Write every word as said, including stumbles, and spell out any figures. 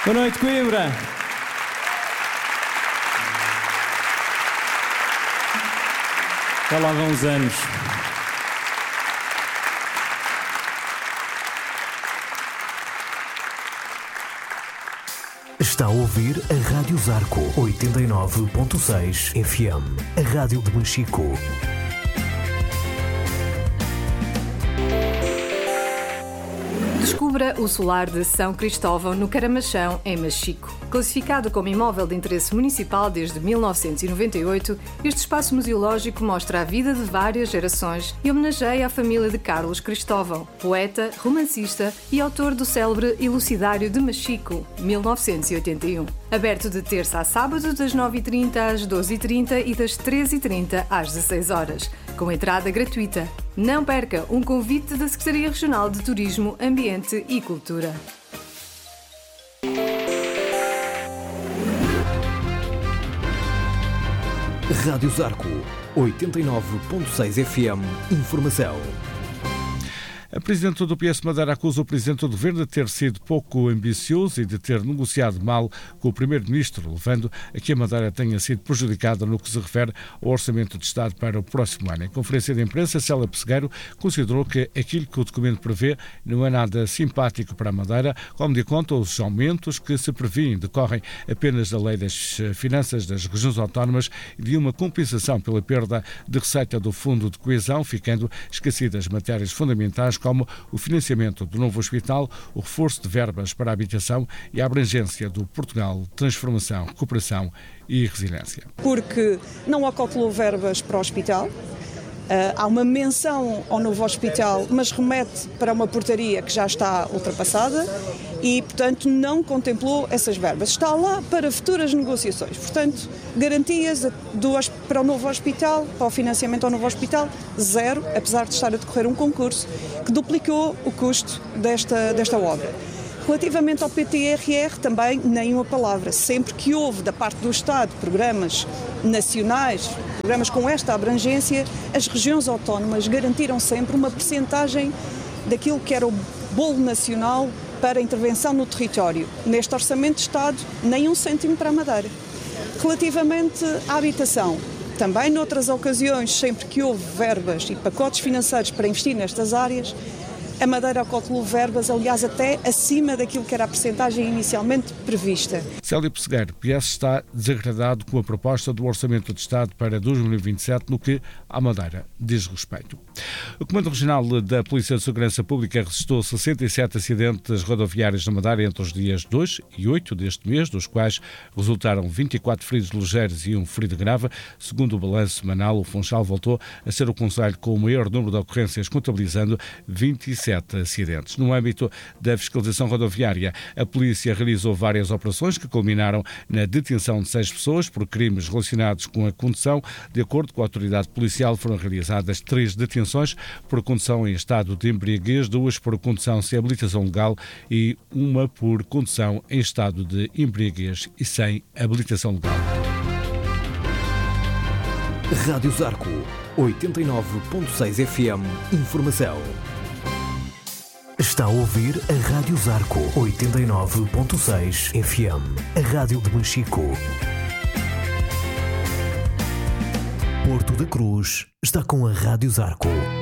Boa noite, Coimbra. Já lá vão uns anos. Está a ouvir a Rádio Zarco oitenta e nove ponto seis F M, a rádio de Machico. Descubra o solar de São Cristóvão, no Caramachão, em Machico. Classificado como imóvel de interesse municipal desde mil novecentos e noventa e oito, este espaço museológico mostra a vida de várias gerações e homenageia a família de Carlos Cristóvão, poeta, romancista e autor do célebre Elucidário de Machico, mil novecentos e oitenta e um. Aberto de terça a sábado, das nove e trinta às doze e trinta e das treze e trinta às dezesseis horas, com entrada gratuita. Não perca um convite da Secretaria Regional de Turismo, Ambiente e Cultura. Rádio Zarco oitenta e nove ponto seis F M. Informação. A Presidente do P S Madeira acusa o Presidente do Governo de ter sido pouco ambicioso e de ter negociado mal com o Primeiro-Ministro, levando a que a Madeira tenha sido prejudicada no que se refere ao Orçamento de Estado para o próximo ano. Em conferência de imprensa, Célia Pessegueiro considerou que aquilo que o documento prevê não é nada simpático para a Madeira, como de conta os aumentos que se prevêem decorrem apenas da Lei das Finanças das Regiões Autónomas e de uma compensação pela perda de receita do Fundo de Coesão, ficando esquecidas matérias fundamentais como o financiamento do novo hospital, o reforço de verbas para a habitação e a abrangência do Portugal Transformação, Cooperação e Resiliência. Porque não acautelou verbas para o hospital. Uh, há uma menção ao novo hospital, mas remete para uma portaria que já está ultrapassada e, portanto, não contemplou essas verbas. Está lá para futuras negociações. Portanto, garantias do, para o novo hospital, para o financiamento ao novo hospital, zero, apesar de estar a decorrer um concurso que duplicou o custo desta, desta obra. Relativamente ao P T R R, também nem uma palavra. Sempre que houve, da parte do Estado, programas nacionais, programas com esta abrangência, as regiões autónomas garantiram sempre uma percentagem daquilo que era o bolo nacional para a intervenção no território. Neste Orçamento de Estado, nem um cêntimo para a Madeira. Relativamente à habitação, também noutras ocasiões, sempre que houve verbas e pacotes financeiros para investir nestas áreas, a Madeira acautelou verbas, aliás, até acima daquilo que era a percentagem inicialmente prevista. Célia Pessegueiro, P S está desagradado com a proposta do Orçamento de Estado para dois mil e vinte e sete no que à Madeira diz respeito. O Comando Regional da Polícia de Segurança Pública registrou sessenta e sete acidentes rodoviários na Madeira entre os dias dois e oito deste mês, dos quais resultaram vinte e quatro feridos ligeiros e um ferido grave. Segundo o balanço semanal, o Funchal voltou a ser o concelho com o maior número de ocorrências, contabilizando vinte e sete acidentes. No âmbito da fiscalização rodoviária, a polícia realizou várias operações que culminaram na detenção de seis pessoas por crimes relacionados com a condução. De acordo com a autoridade policial, foram realizadas três detenções por condução em estado de embriaguez, duas por condução sem habilitação legal e uma por condução em estado de embriaguez e sem habilitação legal. Rádio Zarco oitenta e nove ponto seis F M. Informação. Está a ouvir a Rádio Zarco oitenta e nove ponto seis F M, a rádio de Machico. Porto da Cruz está com a Rádio Zarco.